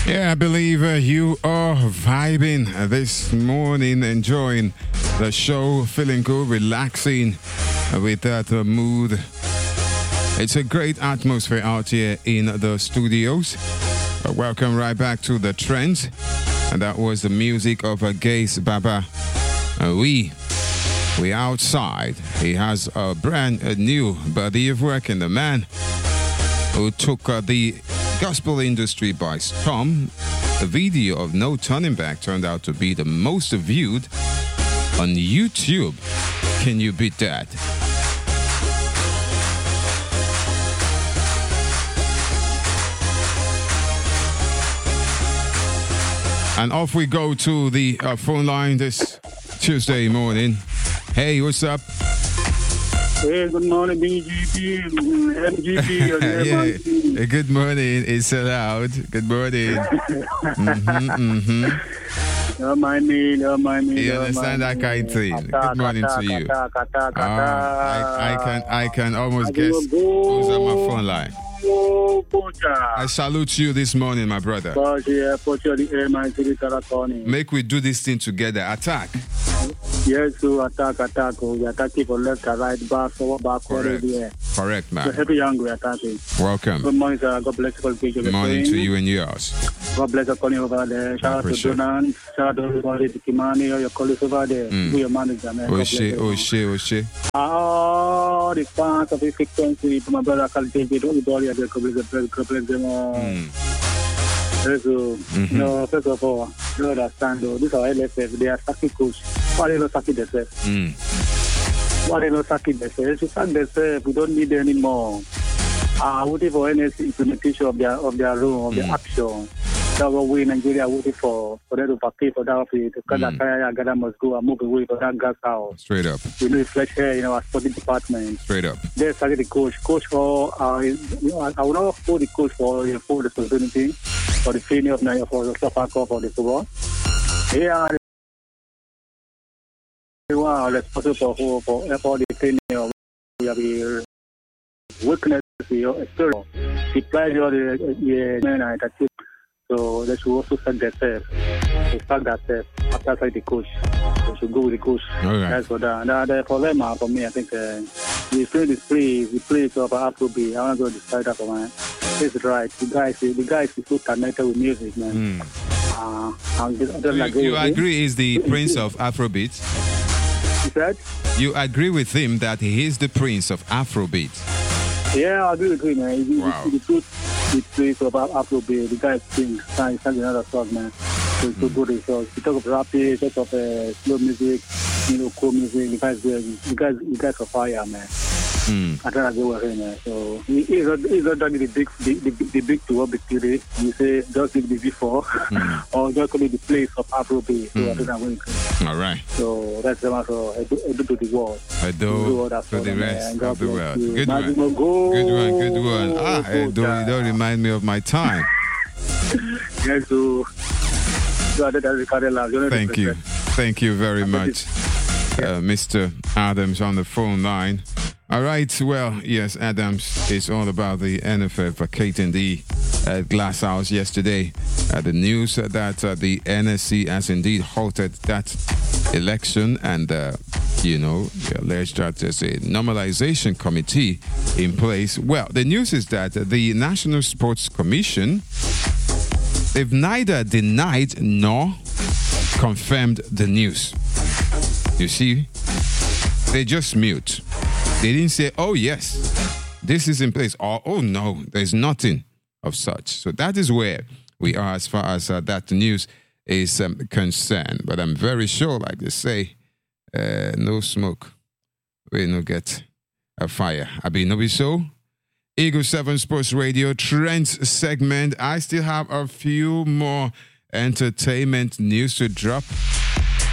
Yeah, I believe you are vibing this morning, enjoying the show, feeling good, relaxing with that mood. It's a great atmosphere out here in the studios. Welcome right back to the trends. And that was the music of Gaze Baba. We outside. He has a brand new body of work, and the man who took the gospel industry by storm. The video of No Turning Back turned out to be the most viewed on YouTube. Can you beat that? And off we go to the phone line this Tuesday morning. Hey, what's up? Hey, good morning, BGP, MGP. Yeah. Good morning, it's allowed. Good morning. Don't mind me. You understand that kind of thing? Good morning to you. I can almost guess who's on my phone line. I salute you this morning, my brother. Make we do this thing together. Attack. Yes, to attack. We attack people left and right, back, forward, backward. Correct, man. So happy young, we attacking. Welcome. Good morning, sir. God bless you. Good morning to you and yours. God bless you, calling over there. Shout out to Donan. Shout out to everybody, to Kimani, your colleagues over there. Who your manager, man. Oshe. All the fans of the frequency, my brother, cultivate all the body of the first of all, you understand, though, this is our LFF. They are sucking coach. Why they not sucking themselves? Why they not sucking themselves? If you suck themselves, we don't need them anymore. Waiting for any implementation of their role, of their action. That's what we in Nigeria are waiting for them to pay for that. Because Ghana must go and move away from that gas house. Straight up. We need fresh air in our sporting department. Straight up. They started the coach. Coach for, I will not hold the coach for the responsibility for the failure of Nigeria for the Super Cup for the football. They are responsible for the failure. We have the weakness, the experience, the pleasure, the men are that. So they should also set themselves. They start themselves after the coach. They should go with the coach. Okay. That's for that. And for them, for me, I think the play of Afrobeat. I want to go decide that for man. It's right. The guys is so connected with music, man. You agree he's the prince of Afrobeat? You said? You agree with him that he is the prince of Afrobeat? Yeah, I agree with him, man. Wow. The prince of Afrobeat. The guy sings another song, man. So it's so good. So you talk of rap, you talk of slow music, cool music. The guys are fire, man. I don't agree with him, man. So he's not the big to what big today. You say just the before or just the place of Afrobeat. So I don't agree with him. All right. So that's the matter. I do to the world. I do to the rest of the world. Good one. Good one. You don't remind me of my time. Yes, so Thank you very much, Mr. Adams on the phone line. All right, well, yes, Adams is all about the NFF vacating the glass house yesterday. The news that the NSC has indeed halted that election, and alleged that there's a normalization committee in place. Well, the news is that the National Sports Commission, they've neither denied nor confirmed the news. You see, they just mute. They didn't say, oh, yes, this is in place, or, oh, no, there's nothing of such. So that is where we are as far as that news is concerned. But I'm very sure, like they say, no smoke, we no get a fire. I be no be so. Eagle 7 Sports Radio Trends segment. I still have a few more entertainment news to drop.